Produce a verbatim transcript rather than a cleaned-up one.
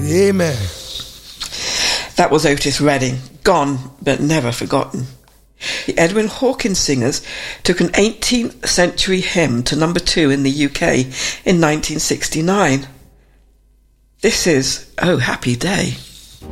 Amen. That was Otis Redding, gone but never forgotten. The Edwin Hawkins Singers took an eighteenth century hymn to number two in the U K in nineteen sixty-nine. This is Oh Happy Day.